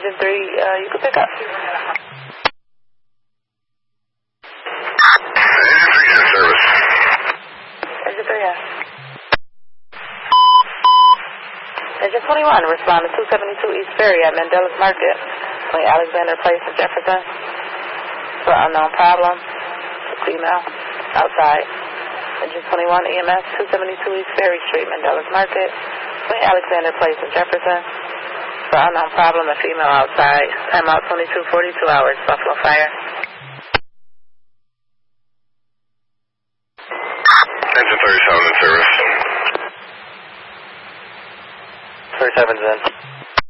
Engine 3, you can pick up. Engine 3's in service. Engine 3, yes. Engine 21, respond to 272 East Ferry at Mandela's Market between Alexander Place and Jefferson. For unknown problem. Female. Outside. Engine 21 EMS 272 East Ferry Street, Mandela's Market between Alexander Place and Jefferson. For unknown problem, a female outside. Time out 22:42 hours, Buffalo Fire. Engine 37 in service. 37's in.